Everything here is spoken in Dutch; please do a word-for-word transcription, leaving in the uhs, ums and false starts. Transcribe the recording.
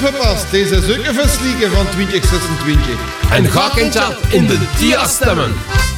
opgepast, deze is ook een verslieken van twintig zesentwintig. En ga in chat in de T I A stemmen.